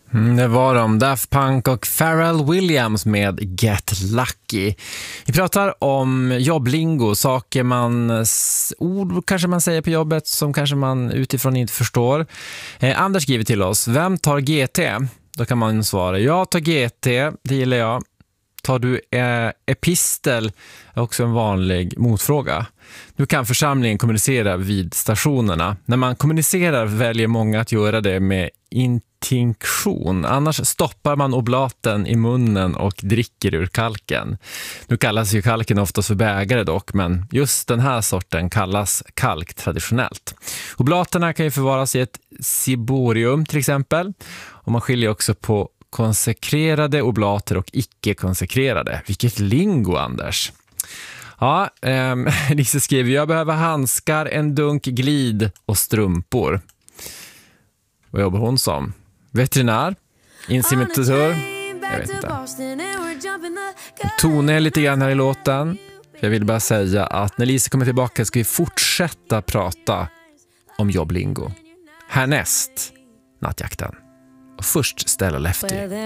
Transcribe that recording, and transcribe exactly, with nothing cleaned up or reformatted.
Mm, det var de, Daft Punk och Pharrell Williams med Get Lucky. Vi pratar om jobblingo, saker man, ord kanske man säger på jobbet som kanske man utifrån inte förstår. Eh, Anders skriver till oss, vem tar G T? Då kan man svara, jag tar G T, det gillar jag. Tar du eh, epistel är också en vanlig motfråga. Nu kan församlingen kommunicera vid stationerna. När man kommunicerar väljer många att göra det med intinktion. Annars stoppar man oblaten i munnen och dricker ur kalken. Nu kallas ju kalken oftast för bägare dock, men just den här sorten kallas kalk traditionellt. Oblaterna kan ju förvaras i ett ciborium till exempel. Och man skiljer också på konsekrerade oblater och icke-konsekrerade. Vilket lingo, Anders! Ja, eh, Lisa skriver, jag behöver handskar, en dunk glid och strumpor. Vad jobbar hon som? Veterinär? Inseminatör? Jag vet inte. Tone är lite grann här i låten. Jag vill bara säga att när Lisa kommer tillbaka ska vi fortsätta prata om jobblingo. Härnäst, nattjakten. Och först Stella Lefty.